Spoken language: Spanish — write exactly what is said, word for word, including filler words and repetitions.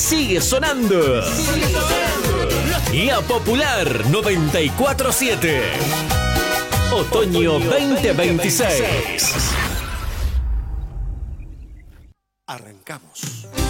sigue sonando. La Popular noventa y cuatro siete. Otoño veinte veintiséis. Arrancamos.